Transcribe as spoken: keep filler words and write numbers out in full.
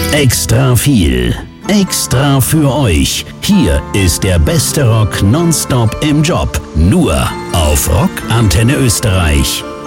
Extra viel. Extra für euch. Hier ist der beste Rock nonstop im Job. Nur auf Rock Antenne Österreich.